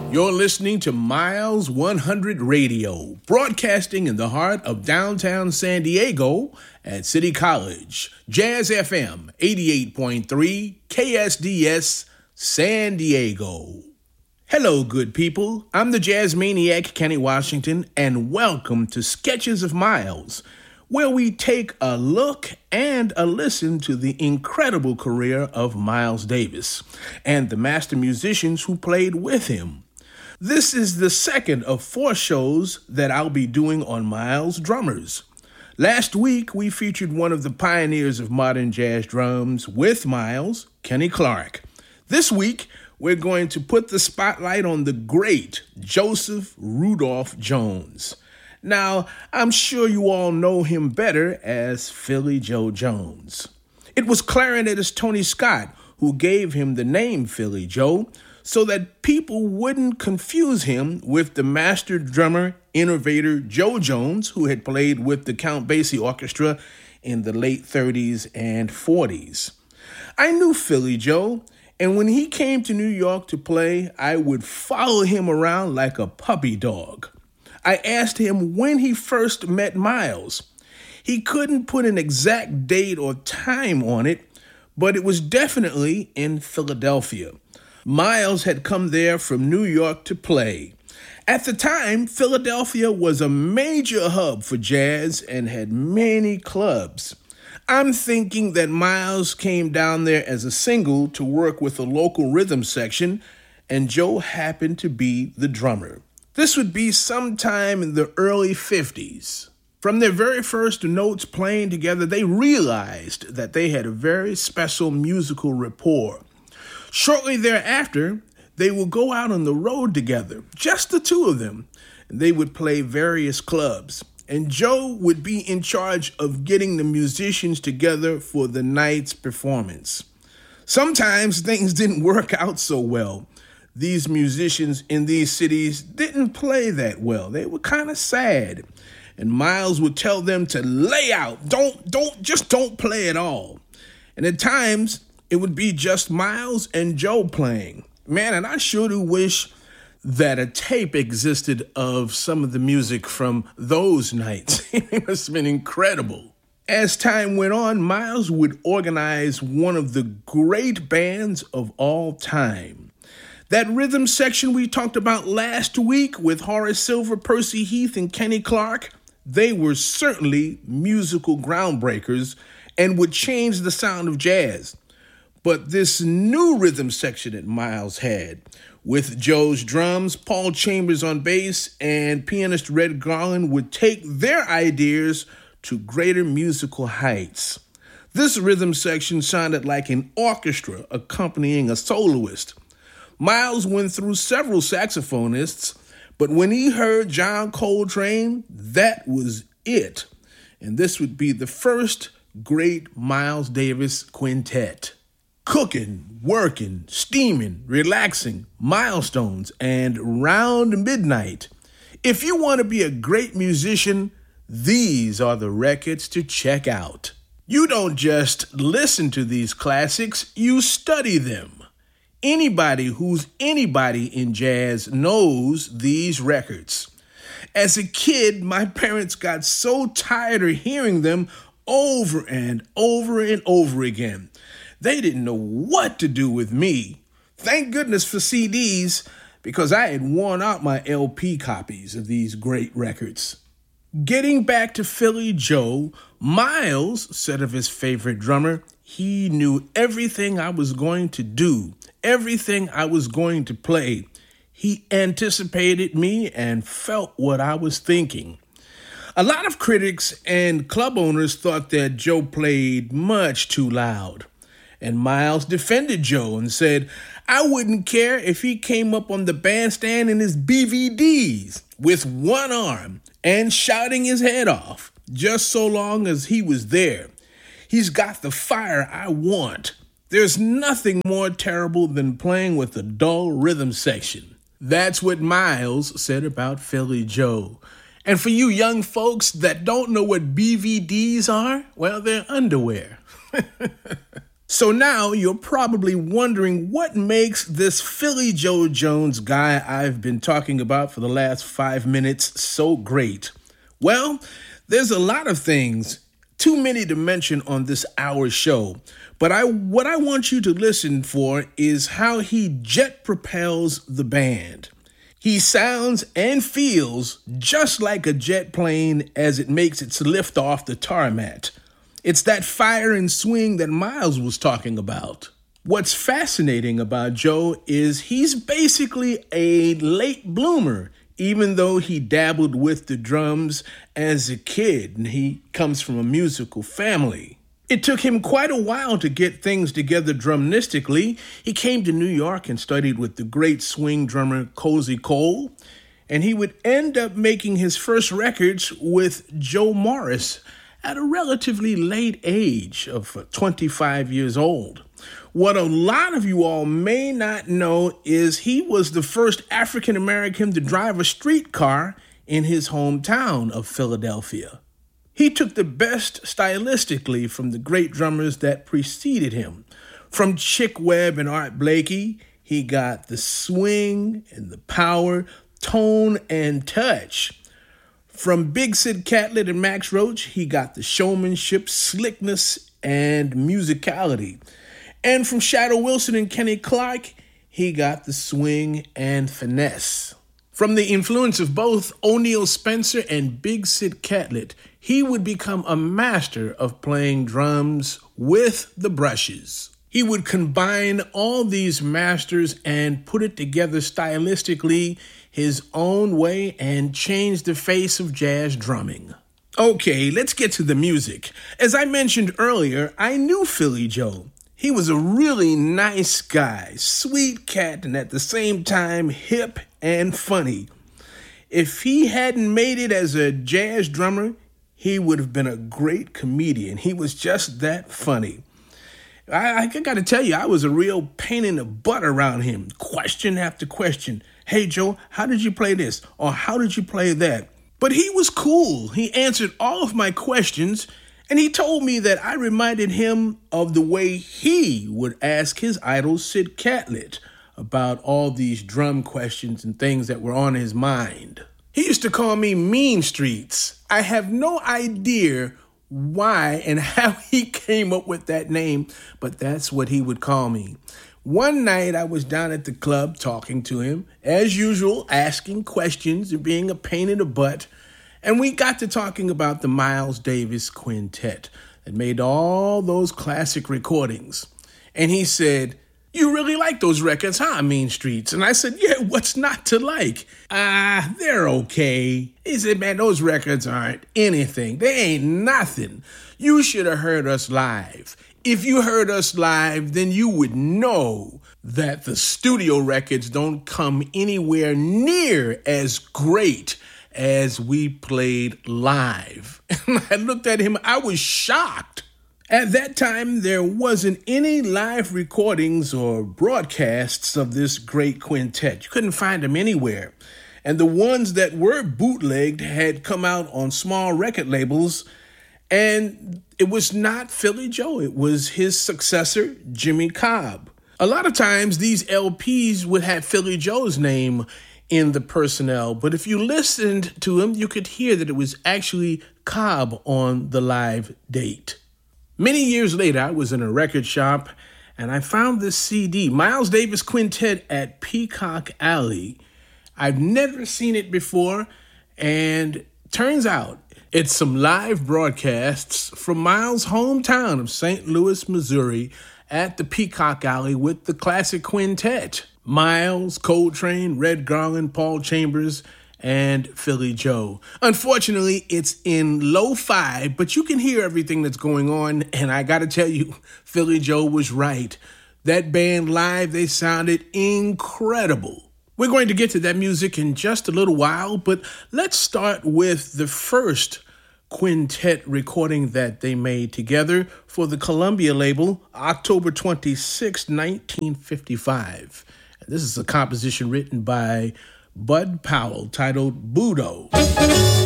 You're listening to Miles 100 Radio, broadcasting in the heart of downtown San Diego at City College, Jazz FM 88.3 KSDS San Diego. Hello, good people. I'm the jazz maniac Kenny Washington, and welcome to Sketches of Miles, where we take a look and a listen to the incredible career of Miles Davis and the master musicians who played with him. This is the second of 4 shows that I'll be doing on Miles drummers. Last week, we featured one of the pioneers of modern jazz drums with Miles, Kenny Clarke. This week, we're going to put the spotlight on the great Joseph Rudolph Jones. Now, I'm sure you all know him better as Philly Joe Jones. It was clarinetist Tony Scott who gave him the name Philly Joe, so that people wouldn't confuse him with the master drummer, innovator Joe Jones, who had played with the Count Basie Orchestra in the late 30s and 40s. I knew Philly Joe, and when he came to New York to play, I would follow him around like a puppy dog. I asked him when he first met Miles. He couldn't put an exact date or time on it, but it was definitely in Philadelphia. Miles had come there from New York to play. At the time, Philadelphia was a major hub for jazz and had many clubs. I'm thinking that Miles came down there as a single to work with a local rhythm section, and Joe happened to be the drummer. This would be sometime in the early 50s. From their very first notes playing together, they realized that they had a very special musical rapport. Shortly thereafter, they would go out on the road together, just the two of them. They would play various clubs, and Joe would be in charge of getting the musicians together for the night's performance. Sometimes things didn't work out so well. These musicians in these cities didn't play that well. They were kind of sad, and Miles would tell them to lay out. Don't play at all. And at times, it would be just Miles and Joe playing. Man, and I sure do wish that a tape existed of some of the music from those nights. It must have been incredible. As time went on, Miles would organize one of the great bands of all time. That rhythm section we talked about last week with Horace Silver, Percy Heath, and Kenny Clarke, they were certainly musical groundbreakers and would change the sound of jazz. But this new rhythm section that Miles had, with Joe's drums, Paul Chambers on bass, and pianist Red Garland, would take their ideas to greater musical heights. This rhythm section sounded like an orchestra accompanying a soloist. Miles went through several saxophonists, but when he heard John Coltrane, that was it. And this would be the first great Miles Davis quintet. Cooking, working, steaming, relaxing, milestones, and round midnight. If you want to be a great musician, these are the records to check out. You don't just listen to these classics, you study them. Anybody who's anybody in jazz knows these records. As a kid, my parents got so tired of hearing them over and over and over again. They didn't know what to do with me. Thank goodness for CDs, because I had worn out my LP copies of these great records. Getting back to Philly Joe, Miles said of his favorite drummer, he knew everything I was going to do, everything I was going to play. He anticipated me and felt what I was thinking. A lot of critics and club owners thought that Joe played much too loud. And Miles defended Joe and said, I wouldn't care if he came up on the bandstand in his BVDs with one arm and shouting his head off, just so long as he was there. He's got the fire I want. There's nothing more terrible than playing with a dull rhythm section. That's what Miles said about Philly Joe. And for you young folks that don't know what BVDs are, well, they're underwear. So now you're probably wondering what makes this Philly Joe Jones guy I've been talking about for the last 5 minutes so great. Well, there's a lot of things, too many to mention on this hour show, but what I want you to listen for is how he jet propels the band. He sounds and feels just like a jet plane as it makes its lift off the tarmac. It's that fire and swing that Miles was talking about. What's fascinating about Joe is he's basically a late bloomer, even though he dabbled with the drums as a kid and he comes from a musical family. It took him quite a while to get things together drumnistically. He came to New York and studied with the great swing drummer Cozy Cole, and he would end up making his first records with Joe Morris at a relatively late age of 25 years old. What a lot of you all may not know is he was the first African American to drive a streetcar in his hometown of Philadelphia. He took the best stylistically from the great drummers that preceded him. From Chick Webb and Art Blakey, he got the swing and the power, tone, and touch. From Big Sid Catlett and Max Roach, he got the showmanship, slickness, and musicality. And from Shadow Wilson and Kenny Clarke, he got the swing and finesse. From the influence of both O'Neal Spencer and Big Sid Catlett, he would become a master of playing drums with the brushes. He would combine all these masters and put it together stylistically his own way and change the face of jazz drumming. Okay, let's get to the music. As I mentioned earlier, I knew Philly Joe. He was a really nice guy, sweet cat, and at the same time hip and funny. If he hadn't made it as a jazz drummer, he would have been a great comedian. He was just that funny. I got to tell you, I was a real pain in the butt around him. Question after question. Hey, Joe, how did you play this? Or how did you play that? But he was cool. He answered all of my questions, and he told me that I reminded him of the way he would ask his idol, Sid Catlett, about all these drum questions and things that were on his mind. He used to call me Mean Streets. I have no idea why and how he came up with that name, but that's what he would call me. One night I was down at the club talking to him, as usual, asking questions and being a pain in the butt, and we got to talking about the Miles Davis Quintet that made all those classic recordings. And he said, "You really like those records, huh, Mean Streets?" And I said, "Yeah, what's not to like?" They're okay." He said, "Man, those records aren't anything. They ain't nothing. You should have heard us live. If you heard us live, then you would know that the studio records don't come anywhere near as great as we played live." And I looked at him, I was shocked. At that time, there wasn't any live recordings or broadcasts of this great quintet. You couldn't find them anywhere. And the ones that were bootlegged had come out on small record labels, and it was not Philly Joe. It was his successor, Jimmy Cobb. A lot of times, these LPs would have Philly Joe's name in the personnel, but if you listened to him, you could hear that it was actually Cobb on the live date. Many years later, I was in a record shop and I found this CD, Miles Davis Quintet at Peacock Alley. I've never seen it before, and turns out it's some live broadcasts from Miles' hometown of St. Louis, Missouri, at the Peacock Alley with the classic quintet. Miles, Coltrane, Red Garland, Paul Chambers, and Philly Joe. Unfortunately, it's in lo-fi, but you can hear everything that's going on, and I gotta tell you, Philly Joe was right. That band live, they sounded incredible. We're going to get to that music in just a little while, but let's start with the first quintet recording that they made together for the Columbia label, October 26, 1955. And this is a composition written by Bud Powell titled Budo.